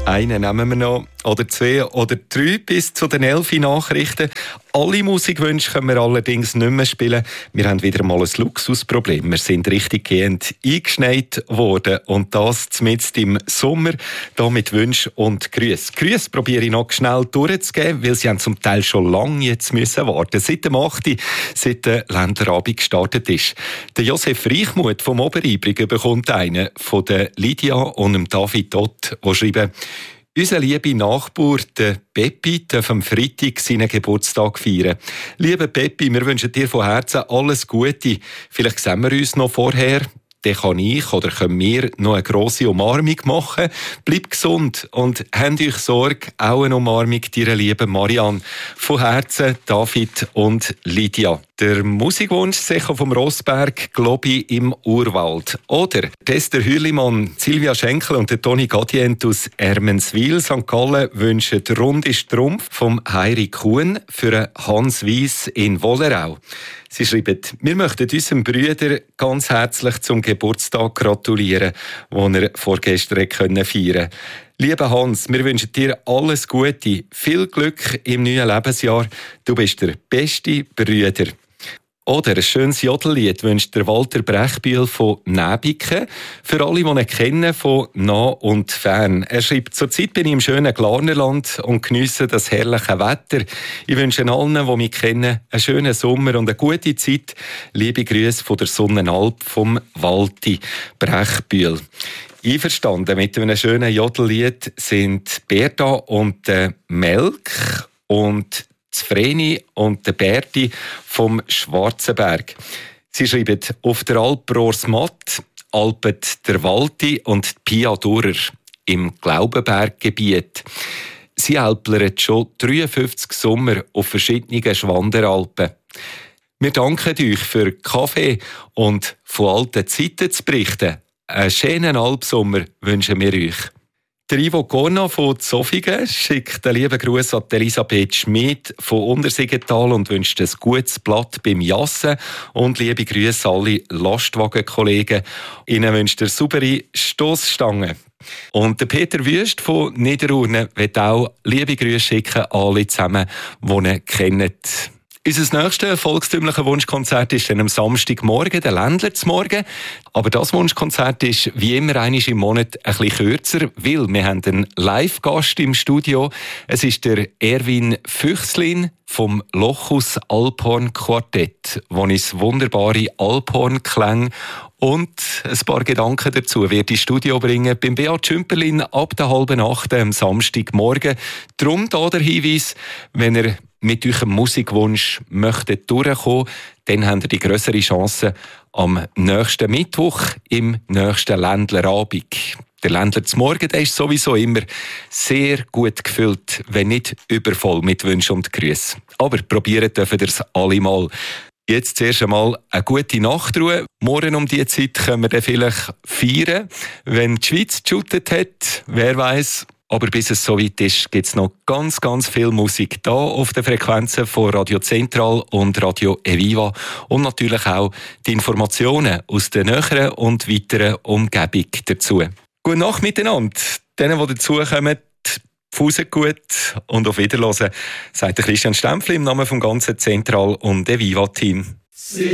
Einen nehmen wir noch, oder zwei oder drei bis zu den 11 Nachrichten. Alle Musikwünsche können wir allerdings nicht mehr spielen. Wir haben wieder mal ein Luxusproblem. Wir sind richtiggehend eingeschneit worden. Und das mitten im Sommer, da mit Wünschen und Grüßen. Grüße probiere ich noch schnell durchzugeben, weil sie haben zum Teil schon lange jetzt müssen warten. Seit dem 8., seit der Länderabend gestartet ist. Der Josef Reichmuth vom Oberibrig bekommt einen von der Lydia und dem David Ott, die schreiben: Unser lieber Nachbar, der Peppi, darf am Freitag seinen Geburtstag feiern. Lieber Peppi, wir wünschen dir von Herzen alles Gute. Vielleicht sehen wir uns noch vorher. Dann kann ich oder können wir noch eine grosse Umarmung machen. Bleibt gesund und habt euch Sorge. Auch eine Umarmung deiner lieben Marianne. Von Herzen David und Lydia. Der Musikwunsch sicher vom Rossberg, Globi im Urwald. Oder Esther Hürlimann, Silvia Schenkel und der Toni Gadient aus Ermenswil, St. Gallen wünschen «Runde Strumpf» vom Heiri Kuhn für Hans Weiss in Wollerau. Sie schreiben: Wir möchten unserem Brüder ganz herzlich zum Geburtstag gratulieren, den er vorgestern feiern konnte. Lieber Hans, wir wünschen dir alles Gute, viel Glück im neuen Lebensjahr. Du bist der beste Brüder. Oder ein schönes Jodellied wünscht der Walter Brechbühl von Näbiken. Für alle, die ihn kennen, von nah und fern. Er schreibt: Zurzeit bin ich im schönen Glarnerland und geniesse das herrliche Wetter. Ich wünsche allen, die mich kennen, einen schönen Sommer und eine gute Zeit. Liebe Grüße von der Sonnenalp vom Walti Brechbühl. Einverstanden mit einem schönen Jodellied sind Berta und Melk und Vreni und der Berti vom Schwarzenberg. Sie schreiben: auf der Alp Rohrsmatt, Alpet der Walti und Pia Durer im Glaubenberggebiet. Sie alplern schon 53 Sommer auf verschiedenen Schwanderalpen. Wir danken euch für Kaffee und von alten Zeiten zu berichten. Einen schönen Alpsommer wünschen wir euch. Der Ivo Corna von Zofingen schickt einen lieben Gruß an Elisabeth Schmid von Untersiggenthal und wünscht ein gutes Blatt beim Jassen. Und liebe Grüße alle Lastwagenkollegen. Ihnen wünscht er saubere Stossstangen. Und der Peter Wüst von Niederurne wird auch liebe Grüße schicken an alle zusammen, die ihn kennen. Unser nächstes volkstümliches Wunschkonzert ist dann am Samstagmorgen, der Ländlersmorgen. Aber das Wunschkonzert ist wie immer einmal im Monat ein bisschen kürzer, weil wir haben einen Live-Gast im Studio. Es ist der Erwin Füchslin vom Lochus Alphorn Quartett, der uns wunderbare Alphorn-Klänge und ein paar Gedanken dazu wird ins Studio bringen. Beim Beat Schümperlin ab der 7:30 am Samstagmorgen. Darum da der Hinweis, wenn ihr mit eurem Musikwunsch möchtet durchkommen, dann habt ihr die grössere Chance am nächsten Mittwoch im nächsten Ländlerabend. Der Ländler zum Morgen, der ist sowieso immer sehr gut gefüllt, wenn nicht übervoll mit Wünschen und Grüßen. Aber probieren dürfen ihr es alle mal. Jetzt zuerst einmal eine gute Nachtruhe. Morgen um diese Zeit können wir dann vielleicht feiern, wenn die Schweiz geshootet hat. Wer weiß. Aber bis es soweit ist, gibt es noch ganz, ganz viel Musik da auf den Frequenzen von Radio Zentral und Radio Eviva und natürlich auch die Informationen aus der näheren und weiteren Umgebung dazu. Gute Nacht miteinander. Denen, die dazukommen, Fuße gut und auf Wiederhören, sagt Christian Stempfli im Namen vom ganzen Zentral- und Eviva-Team.